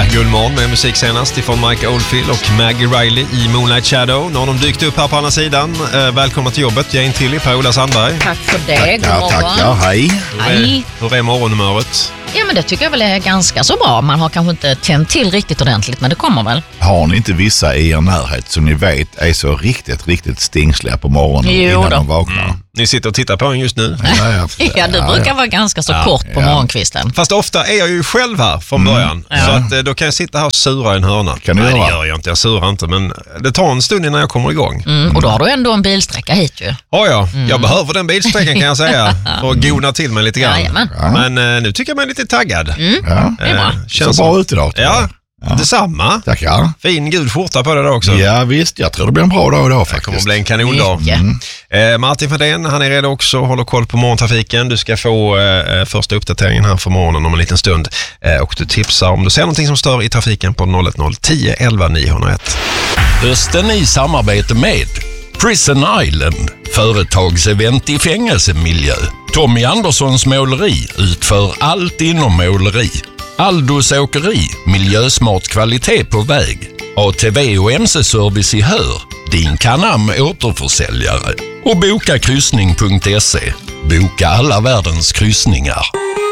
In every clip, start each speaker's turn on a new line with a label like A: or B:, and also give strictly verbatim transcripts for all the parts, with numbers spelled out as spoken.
A: Guldmorgon med musik senast ifrån Mike Oldfield och Maggie Riley i Moonlight Shadow. Nu har de dykt upp här på andra sidan. Eh, välkomna till jobbet, Jane Tilly, Per-Ola Sandberg.
B: Tack för det,
C: tackar,
B: god morgon.
C: Tackar, hej.
A: Hur är, hur är morgonhumöret?
B: Ja, men det tycker jag väl är ganska så bra. Man har kanske inte tänt till riktigt ordentligt, men det kommer väl.
C: Har ni inte vissa i er närhet som ni vet är så riktigt, riktigt stingsliga på morgonen
B: Jo
C: innan
B: då.
C: de vaknar?
A: Mm. Ni sitter och tittar på en just nu.
C: Ja, ja,
B: Ja, det brukar ja. vara ganska så
A: Ja,
B: kort på
C: ja.
B: morgonkvisten.
A: Fast ofta är jag ju själv här från början.
B: Ja.
A: Så att, eh, då kan jag sitta här och sura i en hörna.
C: Kan du
A: Nej,
C: göra?
A: det gör jag inte. Jag surar inte. Men det tar en stund innan jag kommer igång.
B: Mm, och då har du ändå en bilsträcka hit ju.
A: Ja, ja. Jag behöver den bilsträckan kan jag säga. För att gona till mig lite grann.
B: Jajamän.
C: Ja.
A: Men eh, nu tycker jag mig lite taggad.
B: Mm.
C: Ja.
B: Det är bra.
A: Eh,
C: Så
A: känns
C: bra
A: som...
C: ut idag. tror
A: Ja,
C: jag. Ja.
A: detsamma.
C: Tackar.
A: Fin gul skjorta på det då också.
C: Ja visst, jag tror det blir en bra dag idag
A: Det
C: faktiskt.
A: kommer att bli en kanondag.
B: Mycket.
A: Eh, Martin Fredén, han är redo också och håller koll på morgontrafiken. Du ska få eh, första uppdateringen här för morgonen om en liten stund. Eh, och du tipsar om du ser någonting som stör i trafiken på noll ett noll tio elva niohundraett.
D: Hösten i samarbete med Prison Island, företagsevent i fängelsemiljö. Tommy Anderssons måleri utför allt inom måleri. Aldos åkeri, miljösmart kvalitet på väg. A T V och M C-service i Hör, din Canam återförsäljare. Och boka kryssning punkt se. Boka alla världens kryssningar.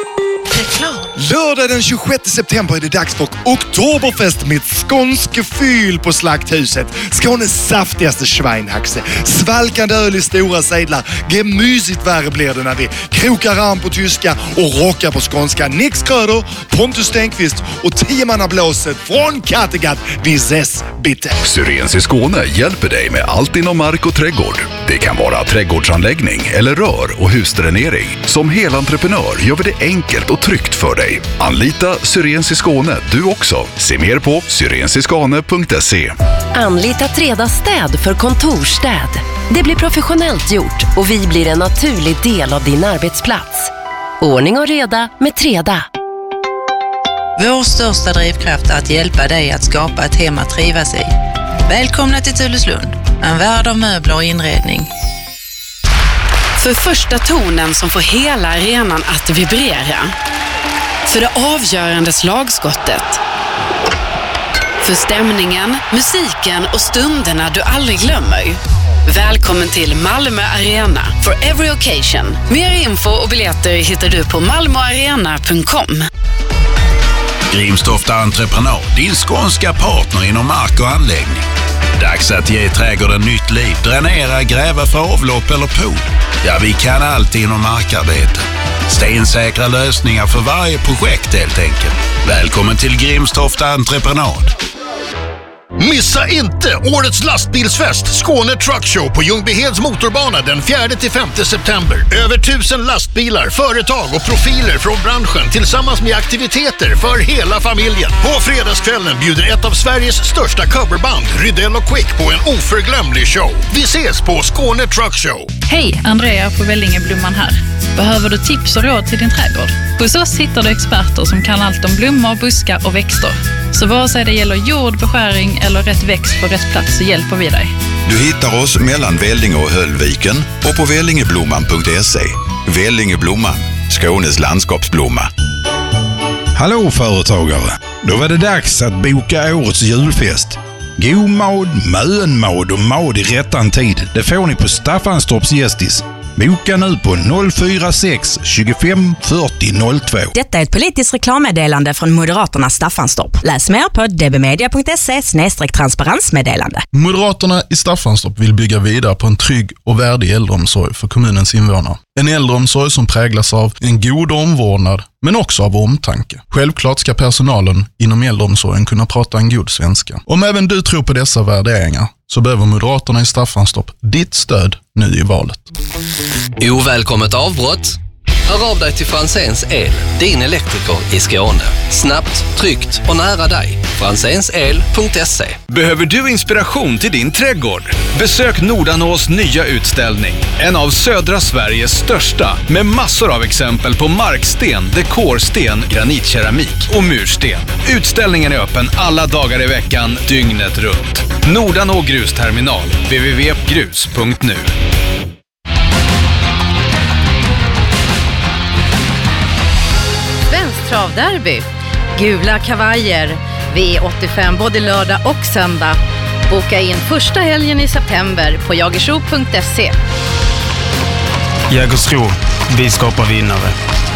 E: Lördag den tjugosjätte september är det dags för Oktoberfest med skånske fyll på Slakthuset. Skånes saftigaste schweinhaxe. Svalkande öl i stora sedlar. Gemysigt värre blir det när vi krokar arm på tyska och rockar på skånska. Nix Kröder, Pontus Stenqvist och tiomannablåset från Kattegatt. Vi ses bitte.
F: Syrens i Skåne hjälper dig med allt inom mark och trädgård. Det kan vara trädgårdsanläggning eller rör- och husdränering. Som helentreprenör gör vi det enkelt och tryggt för dig. Anlita Syrens i Skåne du också. Se mer på syrensiskane punkt se.
G: Anlita Treda städ för kontorstäd. Det blir professionellt gjort och vi blir en naturlig del av din arbetsplats. Ordning och reda med Treda.
H: Vår största drivkraft är att hjälpa dig att skapa ett hem att trivas i. Välkomna till Tuleslund, en värld av möbler och inredning.
I: För första tonen som får hela arenan att vibrera. För det avgörande slagskottet. För stämningen, musiken och stunderna du aldrig glömmer. Välkommen till Malmö Arena for every occasion. Mer info och biljetter hittar du på malmoarena punkt com.
J: Grimstofta Entreprenad, din skånska partner inom mark och anläggning. Dags att ge trädgården nytt liv. Dränera, gräva för avlopp eller pool. Ja, vi kan allt inom markarbete. Stensäkra lösningar för varje projekt helt enkelt. Välkommen till Grimstofta Entreprenad.
K: Missa inte årets lastbilsfest Skåne Truck Show på Ljungbyheds motorbana den fjärde till femte september. Över tusen lastbilar, företag och profiler från branschen tillsammans med aktiviteter för hela familjen. På fredagskvällen bjuder ett av Sveriges största coverband, Rydell och Quick, på en oförglömlig show. Vi ses på Skåne Truck Show.
L: Hej, Andrea på Vellinge Blomman här. Behöver du tips och råd till din trädgård? Hos oss hittar du experter som kan allt om blommor, buskar och växter. Så vare sig det gäller jord, beskärning eller rätt växt på rätt plats så hjälper vi dig.
M: Du hittar oss mellan Vellinge och Höllviken och på vellingeblomman punkt se. Vellingeblomman, Skånes landskapsblomma.
N: Hallå företagare! Då var det dags att boka årets julfest. God mad, mönmad och mad i rättan tid. Det får ni på Staffanstorps Gästis. Boka nu på noll fyra sex tjugofem fyrtio noll två.
O: Detta är ett politiskt reklammeddelande från Moderaterna Staffanstorp. Läs mer på dbmedia punkt se snedstreck transparensmeddelande.
P: Moderaterna i Staffanstorp vill bygga vidare på en trygg och värdig äldreomsorg för kommunens invånare. En äldreomsorg som präglas av en god omvårdnad men också av omtanke. Självklart ska personalen inom äldreomsorgen kunna prata en god svenska. Om även du tror på dessa värderingar så behöver Moderaterna i Staffanstorp ditt stöd nu i valet.
Q: Ovälkommet avbrott? Hör av dig till Franzéns El, din elektriker i Skåne. Snabbt, tryggt och nära dig. franzénsel punkt se.
R: Behöver du inspiration till din trädgård? Besök Nordanås nya utställning. En av södra Sveriges största, med massor av exempel på marksten, dekorsten, granitkeramik och mursten. Utställningen är öppen alla dagar i veckan, dygnet runt. Nordanå grusterminal, w w w punkt grus punkt nu.
S: Svensk travderby. Gula kavajer. V åttiofem både lördag och söndag. Boka in första helgen i september på jagersro punkt se.
T: Jägersro, vi skapar vinnare.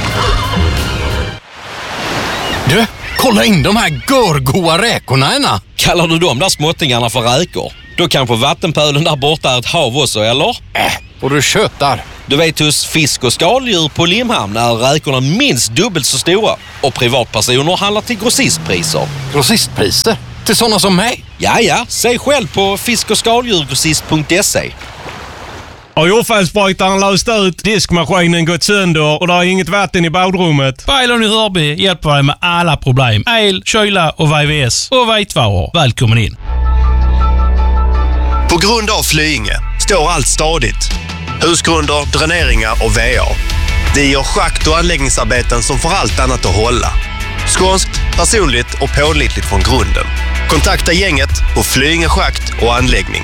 U: Du, kolla in de här görgoa räkorna, ena. Kallar du de där småttingarna för räkor? Då kanske vattenpölen där borta är ett hav också, eller? Äh, och du köttar. Du vet, hos fisk- och skaldjur på Limhamn är räkorna minst dubbelt så stora. Och privatpersoner handlar till grossistpriser. Grossistpriser? Till sådana som mig? Ja, ja. Se själv på fisk- och skaldjurgrossist punkt se.
V: Har jordfelsbrytaren löst ut, diskmaskinen gått sönder och det är inget vatten i badrummet?
W: Bailon i Hörby hjälper dig med alla problem. El, kyla och V V S och vitvaror. Välkommen in.
X: På grund av Flyinge står allt stadigt. Husgrunder, dräneringar och V A. Vi gör schakt- och anläggningsarbeten som får allt annat att hålla. Skånskt, personligt och pålitligt från grunden. Kontakta gänget på Flyinge schakt och anläggning.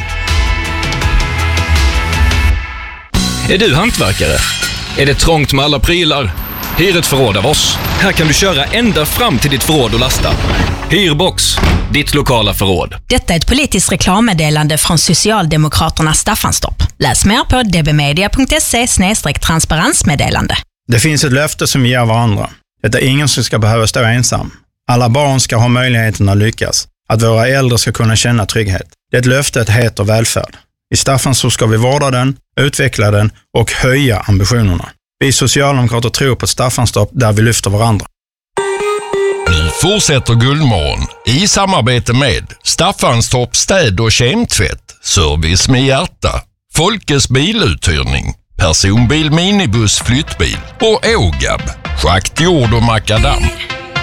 R: Är du hantverkare? Är det trångt med alla prylar? Hyr ett förråd av oss. Här kan du köra ända fram till ditt förråd och lasta. Hyrbox, ditt lokala förråd.
O: Detta är ett politiskt reklammeddelande från Socialdemokraterna Staffanstorp. Läs mer på d b media punkt se snedstreck transparensmeddelande.
Y: Det finns ett löfte som vi ger varandra. Det är ingen som ska behöva stå ensam. Alla barn ska ha möjligheten att lyckas. Att våra äldre ska kunna känna trygghet. Det löftet heter välfärd. I Staffanstorp ska vi vårda den, utveckla den och höja ambitionerna. Vi socialdemokrater tror på Staffanstorp där vi lyfter varandra.
D: Nu fortsätter Guldmorgon i samarbete med Staffanstorp städ- och kemtvätt, service med hjärta, Folkes biluthyrning, personbil, minibuss, flyttbil och Ågab, schakt, jord och makadam.